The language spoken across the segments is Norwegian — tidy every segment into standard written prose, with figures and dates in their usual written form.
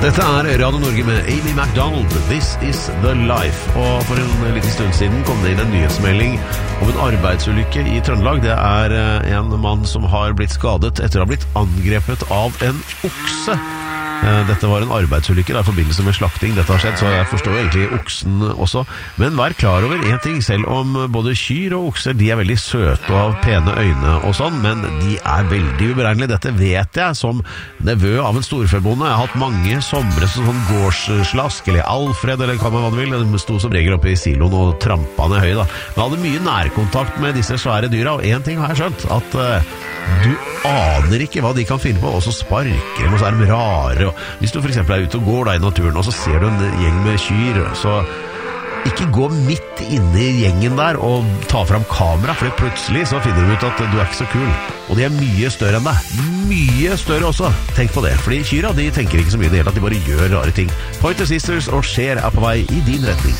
Dette Radio Norge med Amy MacDonald. This is the life. Og for en liten stund siden kom det inn en nyhetsmelding om en arbeidsulykke i Trøndelag. Det en mann som har blitt skadet etter å ha blitt angrepet av en okse. Dette var en arbeidsulykke i forbindelse med slakting. Dette har skjedd, så jeg forstår egentlig oksen også. Men vær klar over en ting, selv om både kyr og okser, de veldig søte og har pene øyne og sånn, men de veldig uberegnelige. Dette vet jeg som nevø av en storfebonde. Jeg har hatt mange somre som sånn gårdsslask, eller Alfred, eller hva man vil. De sto som regel oppe i siloen og trampa ned høy, da. Men jeg hadde mye nærkontakt med disse svære dyra, og en ting har jeg skjønt, at du aner ikke hva de kan finne på, og så sparker de, og så de rare. Og hvis du for eksempel ute og går da i naturen, og så ser du en gjeng med kyr, så ikke gå midt inne i gjengen der og ta fram kamera, for plutselig så finner du ut at du ikke så kul. Og de mye større enn deg. Mye større også. Tenk på det, fordi kyra, de tenker ikke så mye i det hele tatt, de bare gjør rare ting. Pointer Sisters og Cher på vei i din retning.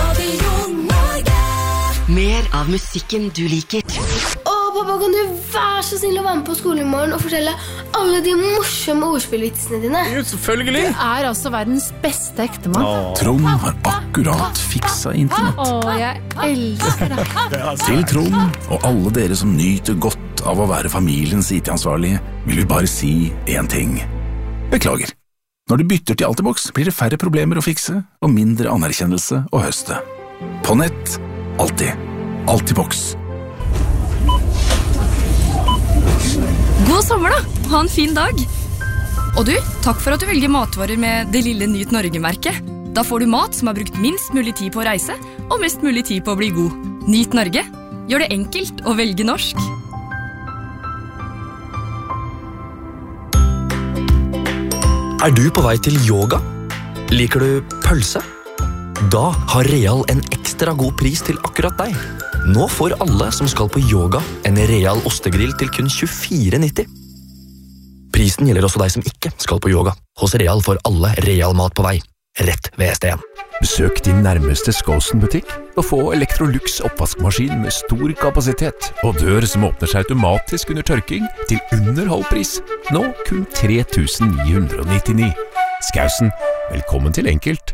Mer av musikken du liker. Pappa, kan du være så snill å være med på skolen i morgen og fortelle alle de morsomme ordspillvitsene dine? Jo, selvfølgelig. Du altså verdens beste ektemann. Trond har akkurat fiksa internett. Jeg elsker det. Til Trond og alle dere som nyter godt av å være familiens IT-ansvarlige, vil vi bare si en ting. Beklager. Når du bytter til Altibox, blir det færre problemer å fikse og mindre anerkjennelse å høste. På nett, alltid. Altibox. God sommer da, ha en fin dag. Og du, takk for at du velger matvarer med det lille Nyt Norge-merket. Da får du mat som har brukt minst mulig tid på å reise, og mest mulig tid på å bli god. Nyt Norge, gjør det enkelt å velge norsk. Du på vei til yoga? Liker du pølse? Da har Real en ekstra god pris til akkurat deg. Nå får alle som skal på yoga en Real ostegrill til kun 24,90. Prisen gjelder også deg som ikke skal på yoga. Hos Real får alle Real mat på vei, rett ved STN. Besøk din nærmeste Skåsen-butikk og få Electrolux oppvaskmaskin med stor kapasitet og dør som åpner seg automatisk under tørking til under halv pris. Nå kun 3.999. Skåsen, velkommen til Enkelt.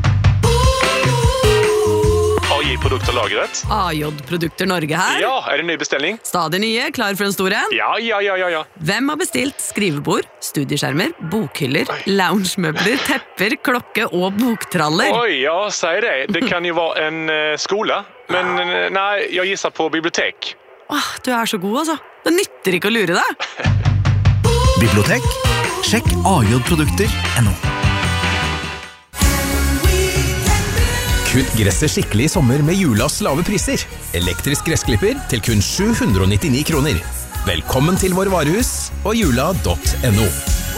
AJ-produkter lagret. AJ-produkter Norge her. Ja, det ny bestelling? Stadig nye, klar for en stor en? Ja. Hvem har bestilt skrivebord, studieskjermer, bokhyller, loungemøbler, tepper, klokke og boktraller? Oi, ja, säg det. Det kan jo være en skola. Men nei, jeg gissar på bibliotek. Du så god, altså. Det nytter ikke å lure deg. Bibliotek? Sjekk AJ-produkter.no. Kutt gresset skikkelig i sommer med Julas lave priser. Elektrisk gressklipper til kun 799 kroner. Velkommen til vår varehus og jula.no.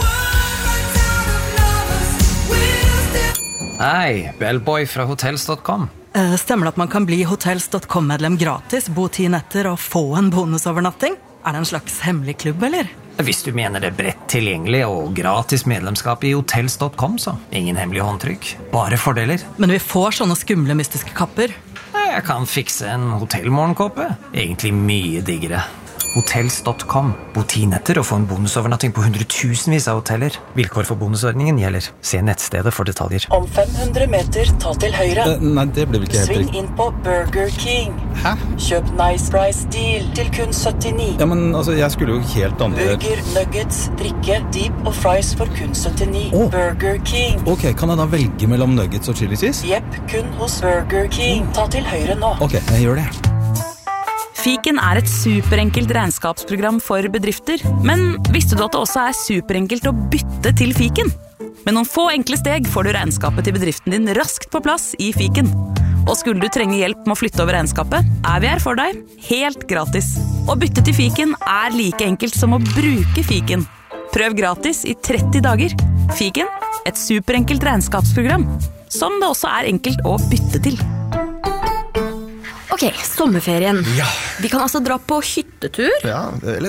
Hei, Bellboy fra hotels.com. Stemmer det at man kan bli hotels.com-medlem gratis, bo 10 netter og få en bonusovernatting? Det en slags hemmelig klubb, eller? Hvis du mener det bredt tilgjengelig og gratis medlemskap i hotels.com, så ingen hemmelig håndtrykk, bare fordeler. Men vi får sånne skumle mystiske kapper. Jeg kan fikse en hotellmorgenkåpe. Egentlig mye diggere. Hotels.com. Bo 10 netter og få en bonusovernatting på 100,000vis av hoteller. Vilkår for bonusordningen gjelder. Se nettstedet for detaljer. Om 500 meter, ta til høyre. Nei, det ble vel ikke helt Sving inn på Burger King. Hæ? Kjøp Nice Price Deal til kun 79. Ja, men altså, jeg skulle jo helt andre... Burger, nuggets, drikke, dip og fries for kun 79. Burger King. Ok, kan jeg da velge mellom nuggets og chili cheese? Jepp, kun hos Burger King. Ta til høyre nå. Ok, jeg gjør det. Fiken et superenkelt regnskapsprogram for bedrifter, men visste du at det også superenkelt å bytte til Fiken? Med noen få enkle steg får du regnskapet til bedriften din raskt på plass i Fiken. Og skulle du trenge hjelp med å flytte over regnskapet, vi her for deg, helt gratis. Å bytte til Fiken like enkelt som å bruke Fiken. Prøv gratis i 30 dager. Fiken, et superenkelt regnskapsprogram, som det også enkelt å bytte til. Ok, sommerferien. Ja. Vi kan altså dra på hyttetur. Ja, eller